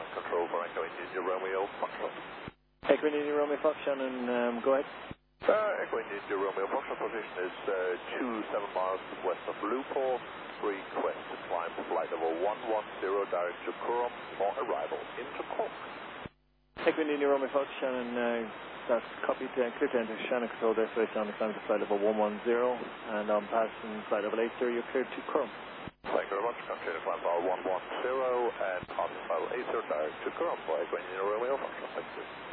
control for Echo India Romeo Foxtrot. Echo India Romeo Foxtrot, and go ahead. Echo India Romeo Foxtrot position is 27 miles west of Lupol. Request to climb flight level 110 direct to Corom for arrival into Cork. Echo India Romeo Foxtrot, and that's copied clear to enter Shannon control destination on the climb to flight level 110, and on passing flight level 80, you're cleared to Corom. Thank you very much. Continue climb bar 110 and on level 80 direct to Corom for Echo India Romeo Foxtrot. Thank you.